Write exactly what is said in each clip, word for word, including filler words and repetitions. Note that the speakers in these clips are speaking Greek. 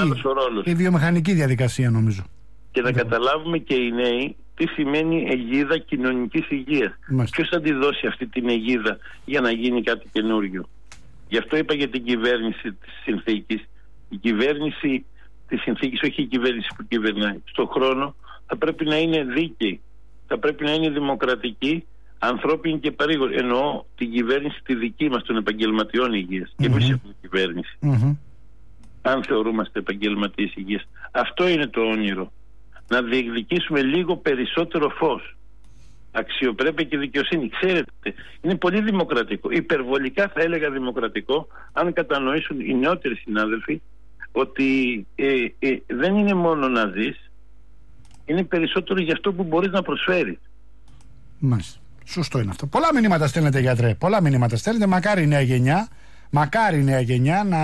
η βιομηχανική διαδικασία, νομίζω. Και να καταλάβουμε και οι νέοι τι σημαίνει αιγίδα κοινωνικής υγείας. Ποιος θα τη δώσει αυτή την αιγίδα για να γίνει κάτι καινούριο? Γι' αυτό είπα για την κυβέρνηση της συνθήκης. Η κυβέρνηση της συνθήκης, όχι η κυβέρνηση που κυβερνάει, στον χρόνο θα πρέπει να είναι δίκαιη, θα πρέπει να είναι δημοκρατική, ανθρώπινη και παρήγορη. Εννοώ την κυβέρνηση τη δική μας των επαγγελματιών υγείας. Mm-hmm. Και εμείς έχουμε κυβέρνηση. Mm-hmm. Αν θεωρούμαστε επαγγελματίες υγείας. Αυτό είναι το όνειρο. Να διεκδικήσουμε λίγο περισσότερο φως, αξιοπρέπεια και δικαιοσύνη. Ξέρετε, είναι πολύ δημοκρατικό, υπερβολικά θα έλεγα δημοκρατικό, αν κατανοήσουν οι νεότεροι συνάδελφοι ότι ε, ε, δεν είναι μόνο να ζεις, είναι περισσότερο για αυτό που μπορείς να προσφέρεις. Μάλιστα. Σωστό είναι αυτό. Πολλά μηνύματα στέλνετε, γιατρέ. Πολλά μηνύματα στέλνετε. Μακάρι η νέα γενιά, μακάρι η νέα γενιά να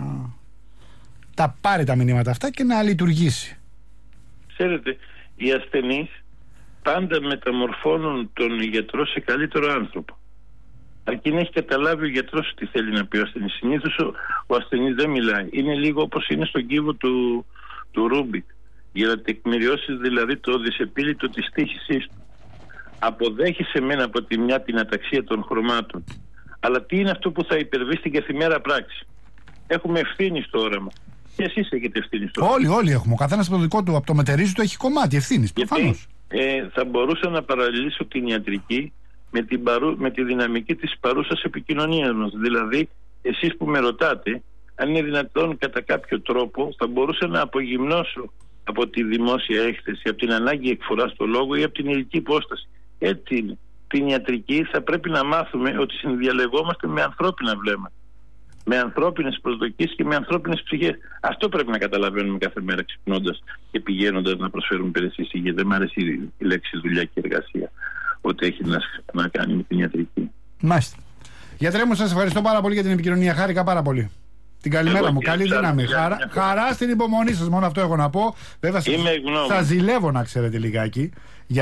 τα πάρει τα μηνύματα αυτά και να λειτουργήσει. Ξέρετε, οι ασθενείς πάντα μεταμορφώνουν τον γιατρό σε καλύτερο άνθρωπο. Αρκεί να έχει καταλάβει ο γιατρός τι θέλει να πει ο ασθενής. Συνήθως ο, ο ασθενής δεν μιλάει. Είναι λίγο όπως είναι στον κύβο του, του Ρούμπικ. Για να τεκμηριώσεις δηλαδή το δυσεπίλητο της τύχησής του. Αποδέχεσαι μένα από τη μια την αταξία των χρωμάτων. Αλλά τι είναι αυτό που θα υπερβεί στην καθημερινή πράξη? Έχουμε ευθύνη στο όραμα. Και εσείς έχετε ευθύνη στο όραμα. Όλοι, όλοι έχουμε. Ο καθένας από το δικό του, από το μετερίζει του, έχει κομμάτι ευθύνης. Προφανώς. Ε, θα μπορούσα να παραλληλήσω την ιατρική με, την παρού, με τη δυναμική της παρούσας επικοινωνίας μας. Δηλαδή, εσείς που με ρωτάτε, αν είναι δυνατόν κατά κάποιο τρόπο, θα μπορούσα να απογυμνώσω από τη δημόσια έκθεση, από την ανάγκη εκφοράς στο λόγο ή από την ηλική υπόσταση. Έτσι είναι. Την ιατρική θα πρέπει να μάθουμε ότι συνδιαλεγόμαστε με ανθρώπινα βλέμματα, με ανθρώπινες προσδοκίες και με ανθρώπινες ψυχές. Αυτό πρέπει να καταλαβαίνουμε κάθε μέρα ξυπνώντας και πηγαίνοντας να προσφέρουμε υπηρεσίες υγείας. Δεν μου αρέσει η λέξη δουλειά και εργασία, ότι έχει να, να κάνει με την ιατρική. Μάλιστα. Γιατρέ μου, σας ευχαριστώ πάρα πολύ για την επικοινωνία. Χάρηκα πάρα πολύ. Την καλημέρα Εγώ, μου. Καλή δύναμη. Χαρά, χαρά στην υπομονή σας. Μόνο αυτό έχω να πω. Βέβαια, σας ζηλεύω να ξέρετε λιγάκι.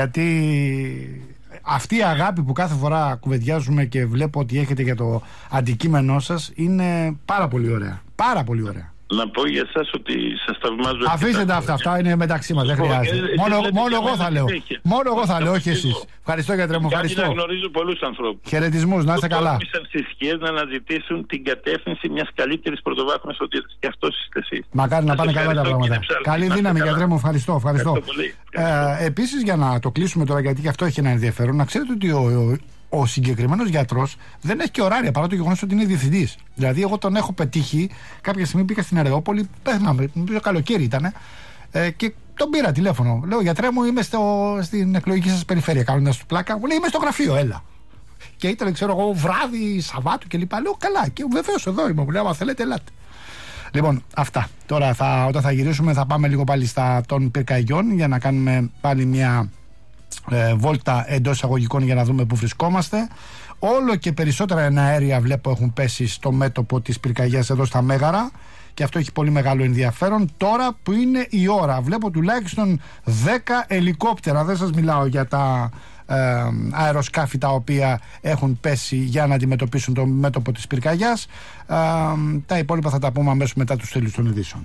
Γιατί αυτή η αγάπη που κάθε φορά κουβεντιάζουμε και βλέπω ότι έχετε για το αντικείμενό σας είναι πάρα πολύ ωραία. Πάρα πολύ ωραία. Να πω για εσάς ότι σας θαυμάζω. Αφήστε τα αυτά, αυτά είναι μεταξύ μας, δεν χρειάζεται. Ε, μόνο μόνο εγώ θα λέω. Μόνο εγώ θα λέω, όχι εσείς. Ευχαριστώ, γιατρέ μου, ευχαριστώ. Να γνωρίζω πολλούς ανθρώπους. Χαιρετισμούς, να είστε καλά. Που στις σκιές να αναζητήσουν την κατεύθυνση μιας καλύτερης πρωτοβάθμιας οδείας. Και αυτός είστε εσείς. Μακάρι να πάνε καλά τα πράγματα. Καλή δύναμη, γιατρέ μου, ευχαριστώ. ευχαριστώ. Ε, Επίσης, για να το κλείσουμε τώρα, γιατί και αυτό έχει ένα ενδιαφέρον, να ξέρετε ότι ο. Ο συγκεκριμένος γιατρός δεν έχει και ωράρια, παρά το γεγονός ότι είναι διευθυντής. Δηλαδή, εγώ τον έχω πετύχει. Κάποια στιγμή πήγα στην Αρεόπολη, πέθαμε, το καλοκαίρι ήταν, ε, και τον πήρα τηλέφωνο. Λέω, γιατρέ μου, είμαι στο, στην εκλογική σας περιφέρεια. Κάνοντας του πλάκα, μου λέει, είμαι στο γραφείο, έλα. Και ήταν, ξέρω εγώ, βράδυ, Σαββάτου κλπ. Λέω, καλά, και βεβαίως εδώ είμαι. Μου λέει, άμα θέλετε, ελάτε. Λοιπόν, αυτά. Τώρα, θα, όταν θα γυρίσουμε, θα πάμε λίγο πάλι στα των πυρκαγιών για να κάνουμε πάλι μια. Ε, βόλτα εντός εισαγωγικών για να δούμε που βρισκόμαστε. Όλο και περισσότερα εναέρια βλέπω έχουν πέσει στο μέτωπο της πυρκαγιάς εδώ στα Μέγαρα και αυτό έχει πολύ μεγάλο ενδιαφέρον. Τώρα που είναι η ώρα, βλέπω τουλάχιστον δέκα ελικόπτερα, δεν σας μιλάω για τα ε, αεροσκάφη τα οποία έχουν πέσει για να αντιμετωπίσουν το μέτωπο της πυρκαγιάς. ε, Τα υπόλοιπα θα τα πούμε αμέσως μετά τους τέλους των ειδήσεων.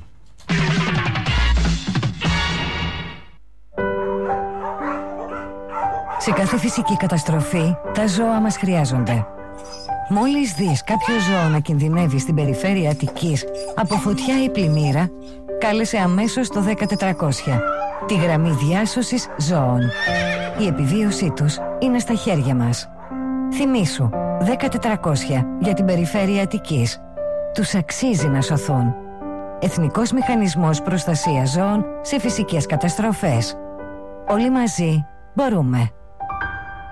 Σε κάθε φυσική καταστροφή, τα ζώα μας χρειάζονται. Μόλις δεις κάποιο ζώο να κινδυνεύει στην περιφέρεια Αττικής από φωτιά ή πλημμύρα, κάλεσε αμέσως το δέκα τετρακόσια, τη γραμμή διάσωσης ζώων. Η επιβίωσή τους είναι στα χέρια μας. Θυμήσου, δέκα τετρακόσια για την περιφέρεια Αττικής. Τους αξίζει να σωθούν. Εθνικός Μηχανισμός Προστασίας Ζώων σε φυσικές καταστροφές. Όλοι μαζί μπορούμε.